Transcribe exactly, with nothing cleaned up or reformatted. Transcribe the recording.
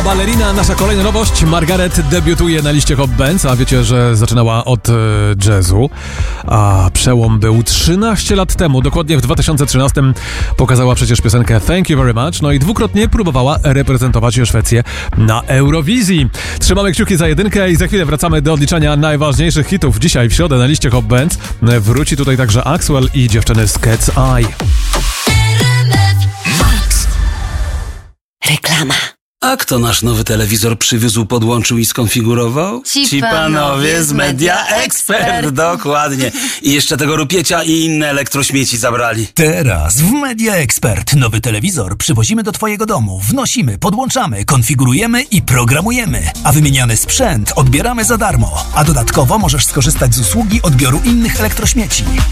Ballerina, nasza kolejna nowość. Margaret debiutuje na liście Hot Bands, a wiecie, że zaczynała od e, jazzu, a przełom był trzynaście lat temu, dokładnie w dwa tysiące trzynastym pokazała przecież piosenkę Thank You Very Much, no i dwukrotnie próbowała reprezentować Szwecję na Eurowizji. Trzymamy kciuki za jedynkę i za chwilę wracamy do odliczania najważniejszych hitów. Dzisiaj w środę na liście Hot Bands wróci tutaj także Axwell i dziewczyny z Cat's Eye. Reklama. A kto nasz nowy telewizor przywiózł, podłączył i skonfigurował? Ci, Ci panowie z Media Expert. Dokładnie. I jeszcze tego rupiecie i inne elektrośmieci zabrali. Teraz w Media Expert nowy telewizor przywozimy do twojego domu, wnosimy, podłączamy, konfigurujemy i programujemy. A wymieniany sprzęt odbieramy za darmo. A dodatkowo możesz skorzystać z usługi odbioru innych elektrośmieci.